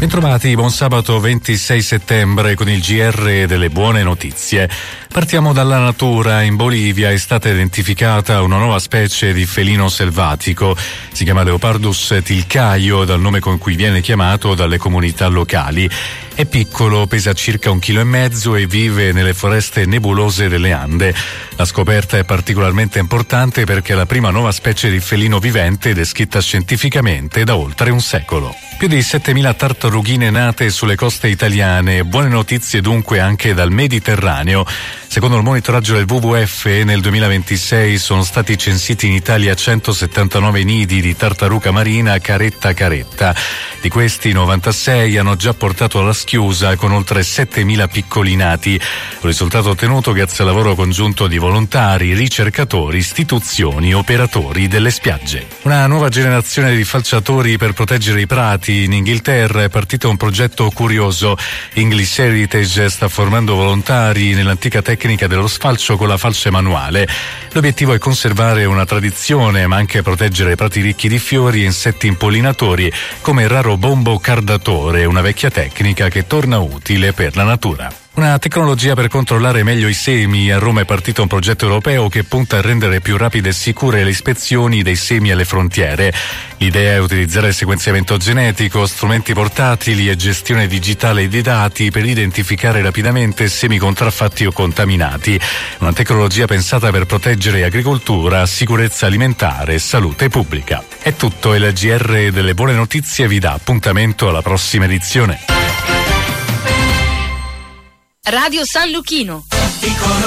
Bentrovati, buon sabato 26 settembre con il GR delle buone notizie. Partiamo dalla natura. In Bolivia è stata identificata una nuova specie di felino selvatico. Si chiama Leopardus tilcaio, dal nome con cui viene chiamato dalle comunità locali. È piccolo, pesa circa 1,5 kg e vive nelle foreste nebulose delle Ande. La scoperta è particolarmente importante perché è la prima nuova specie di felino vivente descritta scientificamente da oltre un secolo. Più di 7.000 tartarughine nate sulle coste italiane. Buone notizie dunque anche dal Mediterraneo. Secondo il monitoraggio del WWF, nel 2026 sono stati censiti in Italia 179 nidi di tartaruga marina caretta caretta. Di questi 96 hanno già portato alla schiusa con oltre 7.000 piccoli nati. Un risultato ottenuto grazie al lavoro congiunto di volontari, ricercatori, istituzioni, operatori delle spiagge. Una nuova generazione di falciatori per proteggere i prati. In Inghilterra è partito un progetto curioso. English Heritage sta formando volontari nell'antica tecnica dello sfalcio con la falce manuale. L'obiettivo è conservare una tradizione, ma anche proteggere prati ricchi di fiori e insetti impollinatori, come il raro bombo cardatore, una vecchia tecnica che torna utile per la natura. Una tecnologia per controllare meglio i semi. A Roma è partito un progetto europeo che punta a rendere più rapide e sicure le ispezioni dei semi alle frontiere. L'idea è utilizzare il sequenziamento genetico, strumenti portatili e gestione digitale di dati per identificare rapidamente semi contraffatti o contaminati. Una tecnologia pensata per proteggere agricoltura, sicurezza alimentare e salute pubblica. È tutto, il GR delle buone notizie vi dà appuntamento alla prossima edizione. Radio San Luchino.